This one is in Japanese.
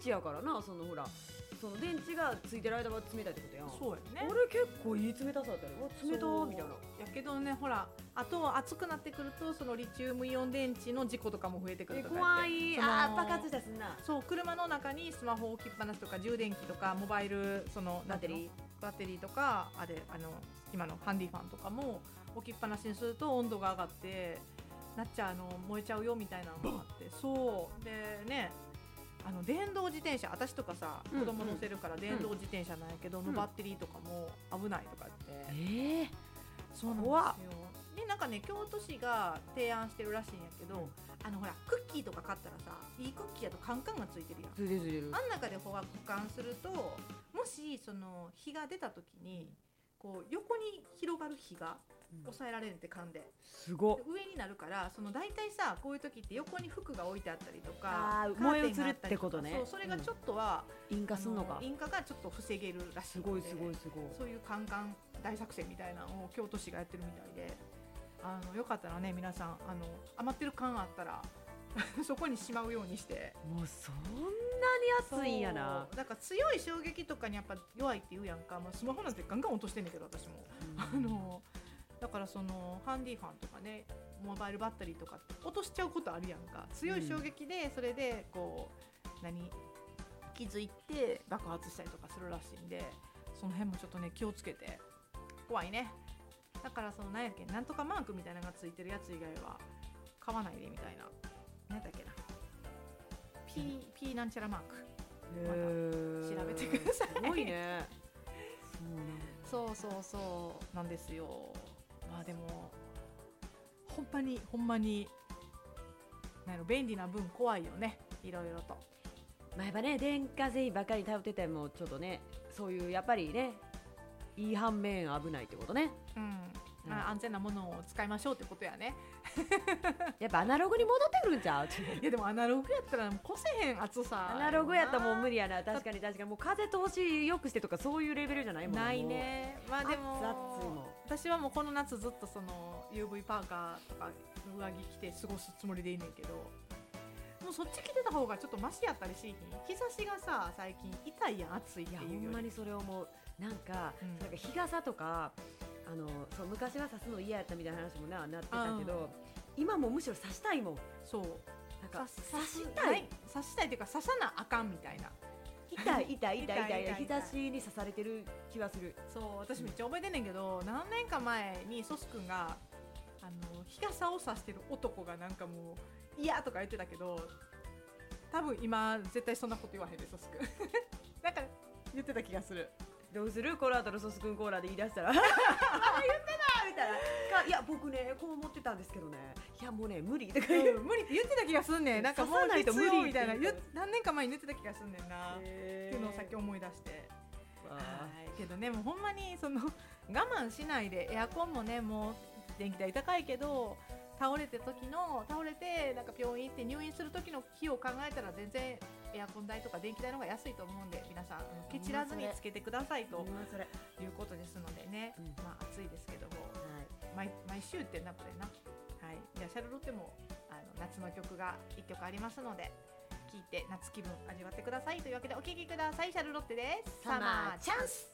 池やからな、そのほらその電池がついてる間は冷たいってことやん。 そうやね。 俺結構いい冷たさだったね。冷たーみたいな。 やけどね、ほらあと暑くなってくるとそのリチウムイオン電池の事故とかも増えてくるとか怖い。爆発したりすんな。 そう、車の中にスマホ置きっぱなしとか充電器とかモバイルそのバッテリーとか今のハンディファンとかも置きっぱなしにすると温度が上がって燃えちゃうよみたいなのがあって、そうでね、電動自転車、私とかさ子供乗せるから電動自転車なんやけど、のバッテリーとかも危ないとか言って、そうなんですよ。でなんかね、京都市が提案してるらしいんやけど、ほらクッキーとか買ったらさ、いいクッキーやとカンカンがついてるやん。 ついてる。 あん中で保管すると、もしその火が出た時にこう横に広がる火が抑えられるって缶で、 すごっ。 上になるから、その大体さこういう時って横に服が置いてあったりとか燃え移るってことね。 そう、それがちょっとは、 引火すんのか。 引火がちょっと防げるらしいので、 すごいそういうカンカン大作戦みたいなのを京都市がやってるみたいで、よかったらね皆さん余ってる缶あったらそこにしまうようにして。 もうそんなに熱いんやな。 だから強い衝撃とかにやっぱ弱いって言うやんか、スマホなんてガンガン落としてんねんけど私も、だからそのハンディファンとかね、モバイルバッテリーとか落としちゃうことあるやんか。強い衝撃でそれでこう気づいて爆発したりとかするらしいんで、その辺もちょっとね気をつけて。怖いね。だからそのなんやっけ、なんとかマークみたいなのがついてるやつ以外は買わないでみたいな。なんだっけな、P なんちゃらマーク、また調べてください。 すごいね。 そうなんですよ。でもほんまに便利な分怖いよね、いろいろと。 やっぱね、電化製品ばっかり頼っててもちょっとね、そういうやっぱりね、いい反面危ないってことね。 安全なものを使いましょうってことやね。 やっぱアナログに戻ってくるんちゃう。 いやでもアナログやったらこせへん暑さ。 アナログやったらもう無理やな。確かにもう風通しよくしてとかそういうレベルじゃないもん。 ないね。でも私はもうこの夏ずっとその UV パーカーとか上着着て過ごすつもりでいいねんけど、もうそっち着てた方がちょっとマシやったりしひん。日差しがさ最近痛いやん、暑いっていうより。 ほんまにそれ思う。なんか日傘とかそう昔は差すの嫌やったみたいな話もなってたけど、今もむしろ差したいもん。 そう、 なんか差したいっていうか、差さなあかんみたいな。 痛い日差しに刺されてる気はする。 そう、私めっちゃ覚えてんねんけど、何年か前にソス君が日傘を差してる男がなんかもう嫌とか言ってたけど、多分今絶対そんなこと言わへんで、ソス君なんか言ってた気がする。 どうする？この後のソスくんコーラで言い出したら言ってたみたいな。いや僕ねこう思ってたんですけどね、いやもうね無理とか無理って言ってた気がすんねん。なんかもうないと無理みたいな何年か前に言ってた気がすんねんなっていうのをさっき思い出して。けどね、もうほんまにその我慢しないで、エアコンもねもう電気代高いけど、倒れてなんか病院行って入院する時の費用を考えたら全然エアコン代とか電気代の方が安いと思うんで、皆さんケチらずにつけてくださいということですのでね。暑いですけども、毎週ってなこれな。じゃあシャルロッテも夏の曲が1曲ありますので、聴いて夏気分味わってくださいというわけでお聴きください。シャルロッテです。サマーチャンス。